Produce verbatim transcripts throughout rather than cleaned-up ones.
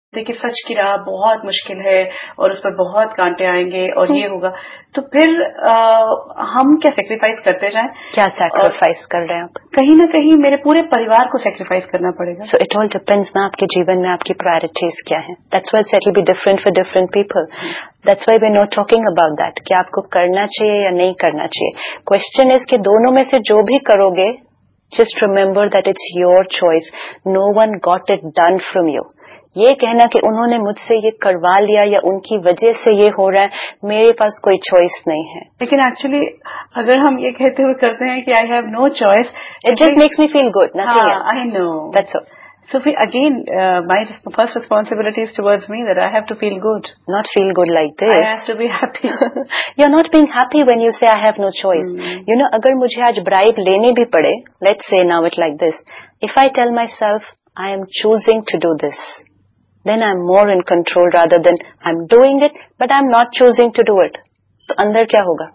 دیکھیے سچ کی راہ بہت مشکل ہے اور اس پر بہت کانٹے آئیں گے اور یہ ہوگا، تو پھر آ, ہم کیا سیکریفائز کرتے جائیں؟ کیا سیکریفائز کر رہے ہیں آپ؟ کہیں نہ کہیں میرے پورے پریوار کو سیکریفائز کرنا پڑے گا. سو اٹ آل ڈپینڈز نا آپ کے جیون میں آپ کی پرائرٹیز کیا ہیں. That's why it will be different for different people. That's why we not talking about that کہ آپ کو کرنا چاہیے یا نہیں کرنا چاہیے. کوشچن از کہ دونوں میں سے جو بھی کرو گے، just remember that it's your choice. Know one got it done from you. یہ کہنا کہ انہوں نے مجھ سے یہ کروا لیا یا ان کی وجہ سے یہ ہو رہا ہے، میرے پاس کوئی چوائس نہیں ہے. لیکن ایکچولی اگر ہم یہ کہتے ہوئے کرتے ہیں کہ I have no choice, it just makes me feel good. Nothing else. I know that's all. So again, uh, my first responsibility is towards me that I have to feel good. Not feel good like this. I have to be happy. You're not being happy when you say I have no choice. Mm. You know, agar mujhe aaj bribe lene bhi pade, let's say now it like this. If I tell myself I am choosing to do this, then I'm more in control rather than I'm doing it, but I'm not choosing to do it. تو اندر کیا ہوگا؟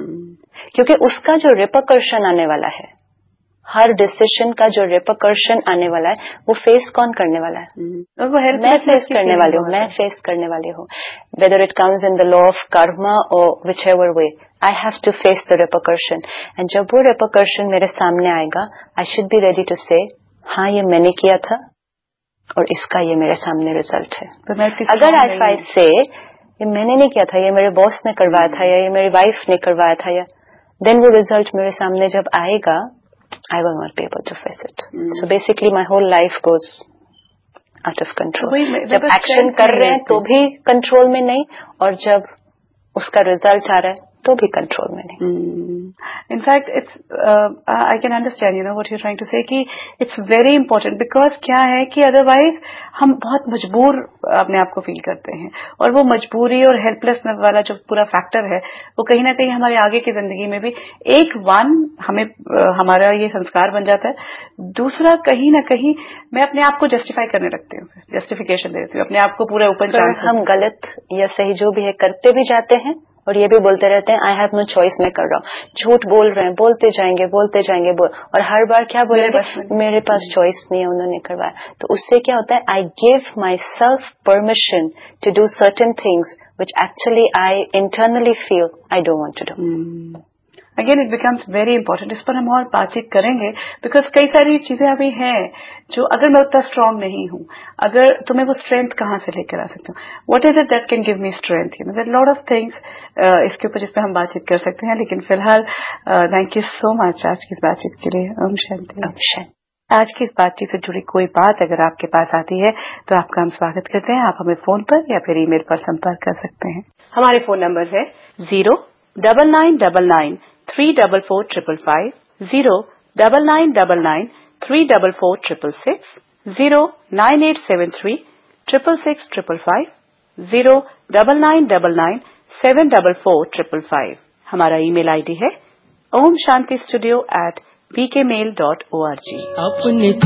کیونکہ اس کا جو repercussion آنے والا ہے، ہر ڈسیشن کا جو ریپرکشن آنے والا ہے، وہ فیس کون کرنے والا ہے؟ میں فیس کرنے والی ہوں. میں فیس کرنے والی ہوں. Whether it comes in the law of karma اور وچ ever way, I have to face the repercussion. And جب وہ ریپرکشن میرے سامنے آئے گا، I should be ready to سے ہاں یہ میں نے کیا تھا اور اس کا یہ میرے سامنے ریزلٹ ہے. اگر ایف آئی سے یہ میں نے نہیں کیا تھا، یہ میرے باس نے کروایا تھا یا یہ میری وائف نے کروایا تھا، یا دین وہ ریزلٹ میرے سامنے جب آئے گا، I will not be able to face it. Mm. So basically my whole life goes out of control. جب ایکشن کر رہے ہیں تو بھی کنٹرول میں نہیں، اور جب اس کا ریزلٹ آ رہا ہے تو بھی کنٹرول میں نہیں. In fact it's I can understand you know what you trying to سے کہ اٹس ویری امپورٹنٹ، بیکاز کیا ہے کہ ادروائز ہم بہت مجبور اپنے آپ کو فیل کرتے ہیں، اور وہ مجبوری اور ہیلپ لیس والا جو پورا فیکٹر ہے وہ کہیں نہ کہیں ہمارے آگے کی زندگی میں بھی ایک ون ہمیں ہمارا یہ سنسکار بن جاتا ہے. دوسرا کہیں نہ کہیں میں اپنے آپ کو جسٹیفائی کرنے لگتی ہوں، جسٹیفیکیشن دیتی ہوں اپنے آپ کو پورا اوپن چانس. ہم غلط یا صحیح جو بھی ہے کرتے بھی جاتے ہیں اور یہ بھی بولتے رہتے ہیں آئی ہیو نو چوائس، میں کر رہا ہوں. جھوٹ بول رہے ہیں، بولتے جائیں گے بولتے جائیں گے بول، اور ہر بار کیا بولیں گے؟ میرے پاس چوائس نہیں ہے، انہوں نے کروایا. تو اس سے کیا ہوتا ہے؟ آئی give my self permission to do certain things which actually I internally feel I don't want to do. Again it becomes very important. اس پر ہم اور بات چیت کریں گے، بیکاز کئی ساری چیزیں ابھی ہیں جو اگر میں اتنا اسٹرانگ نہیں ہوں، اگر تو میں وہ اسٹرینتھ کہاں سے لے کر آ سکتی ہوں؟ What is it that can give me strength? You know there lot of things اس کے اوپر جس پہ ہم بات چیت کر سکتے ہیں. لیکن فی الحال تھینک یو سو مچ آج کی اس بات چیت کے لیے. اوم شانتی. آج کی اس بات چیت سے جڑی کوئی بات اگر آپ کے پاس آتی ہے تو آپ کا ہم سواگت کرتے ہیں. آپ ہمیں فون پر یا پھر ای میل پر سمپرک کر سکتے ہیں. ہمارے فون نمبر ہے zero double nine double nine three double four triple five, zero double nine double nine three double four triple six, zero nine eight seven three triple six triple five, zero double nine double nine seven double four triple five. ہمارا ای میل I D ہے اوم شانتی studio at be کے میل dot O R G.